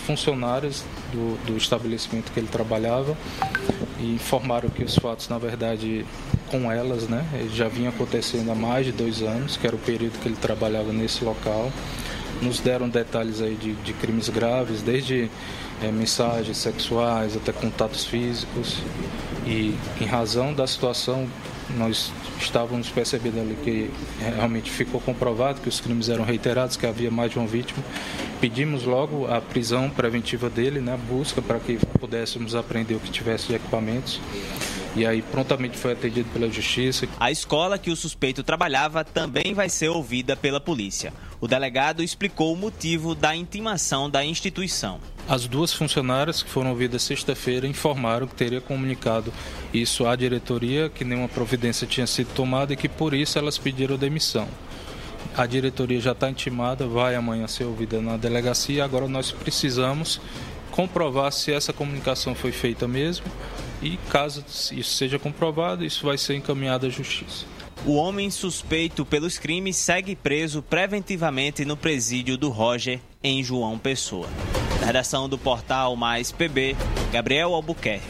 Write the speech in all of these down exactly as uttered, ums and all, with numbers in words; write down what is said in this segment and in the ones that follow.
funcionárias do, do estabelecimento que ele trabalhava e informaram que os fatos, na verdade, com elas, né, já vinham acontecendo há mais de dois anos, que era o período que ele trabalhava nesse local. Nos deram detalhes aí de, de crimes graves, desde é, mensagens sexuais até contatos físicos. E, em razão da situação, nós estávamos percebendo ali que realmente ficou comprovado que os crimes eram reiterados, que havia mais de uma vítima. Pedimos logo a prisão preventiva dele, né, a busca para que pudéssemos apreender o que tivesse de equipamentos. E aí prontamente foi atendido pela Justiça. A escola que o suspeito trabalhava também vai ser ouvida pela polícia. O delegado explicou o motivo da intimação da instituição. As duas funcionárias que foram ouvidas sexta-feira informaram que teria comunicado isso à diretoria, que nenhuma providência tinha sido tomada e que por isso elas pediram demissão. A diretoria já está intimada, vai amanhã ser ouvida na delegacia. Agora nós precisamos comprovar se essa comunicação foi feita mesmo e, caso isso seja comprovado, isso vai ser encaminhado à Justiça. O homem suspeito pelos crimes segue preso preventivamente no presídio do Roger, em João Pessoa. Da redação do portal Mais P B, Gabriel Albuquerque.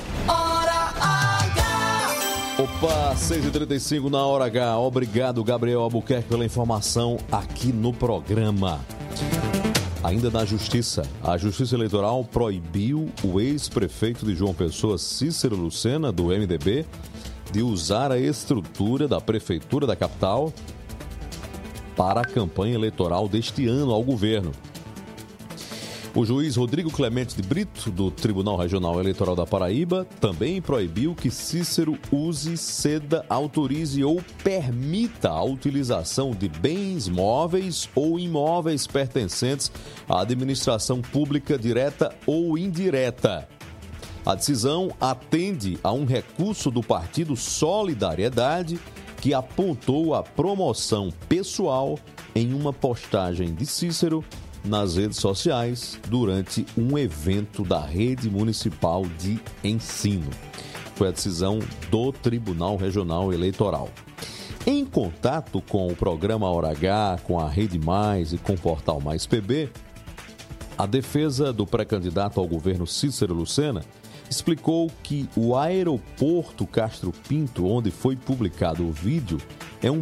Opa, seis e trinta e cinco na Hora H. Obrigado, Gabriel Albuquerque, pela informação aqui no programa. Ainda na Justiça, a Justiça Eleitoral proibiu o ex-prefeito de João Pessoa, Cícero Lucena, do M D B, de usar a estrutura da Prefeitura da capital para a campanha eleitoral deste ano ao governo. O juiz Rodrigo Clemente de Brito, do Tribunal Regional Eleitoral da Paraíba, também proibiu que Cícero use, ceda, autorize ou permita a utilização de bens móveis ou imóveis pertencentes à administração pública direta ou indireta. A decisão atende a um recurso do Partido Solidariedade, que apontou a promoção pessoal em uma postagem de Cícero nas redes sociais durante um evento da Rede Municipal de Ensino. Foi a decisão do Tribunal Regional Eleitoral. Em contato com o programa Hora H, com a Rede Mais e com o portal Mais P B, a defesa do pré-candidato ao governo Cícero Lucena explicou que o aeroporto Castro Pinto, onde foi publicado o vídeo, é um